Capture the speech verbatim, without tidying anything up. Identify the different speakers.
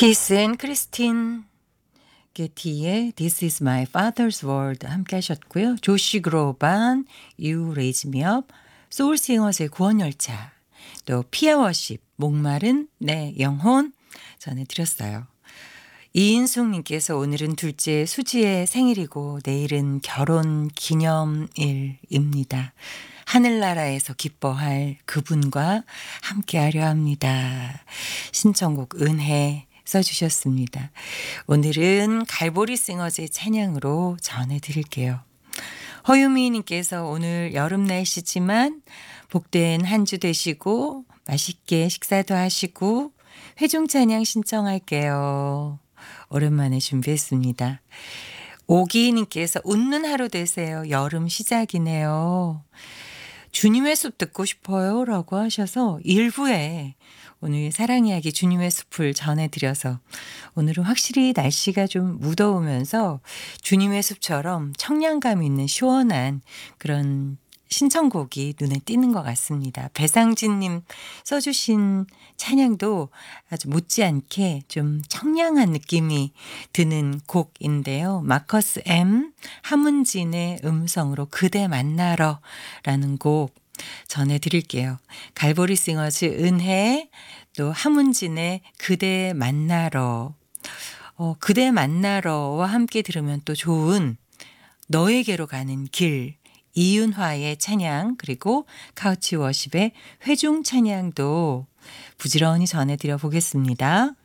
Speaker 1: 키스 앤 크리스틴 게티의 This is my father's world 함께 하셨고요. 조시 그로반, You raise me up, 소울싱어스의 구원열차, 또 피아워십, 목마른 내 영혼 전해드렸어요. 이인숙님께서 오늘은 둘째 수지의 생일이고 내일은 결혼 기념일입니다. 하늘나라에서 기뻐할 그분과 함께하려 합니다. 신청곡 은혜 써주셨습니다. 오늘은 갈보리 싱어즈의 찬양으로 전해드릴게요. 허유미님께서 오늘 여름 날씨지만 복된 한 주 되시고 맛있게 식사도 하시고 회중 찬양 신청할게요. 오랜만에 준비했습니다. 오기님께서 웃는 하루 되세요. 여름 시작이네요. 주님의 숲 듣고 싶어요 라고 하셔서 일부에 오늘 사랑 이야기 주님의 숲을 전해드려서 오늘은 확실히 날씨가 좀 무더우면서 주님의 숲처럼 청량감 있는 시원한 그런 신청곡이 눈에 띄는 것 같습니다. 배상진님 써주신 찬양도 아주 못지않게 좀 청량한 느낌이 드는 곡인데요. 마커스 M 하문진의 음성으로 그대 만나러 라는 곡 전해드릴게요. 갈보리 싱어즈 은혜, 또 하문진의 그대 만나러, 어, 그대 만나러와 함께 들으면 또 좋은 너에게로 가는 길, 이윤화의 찬양, 그리고 카우치 워십의 회중 찬양도 부지런히 전해드려 보겠습니다.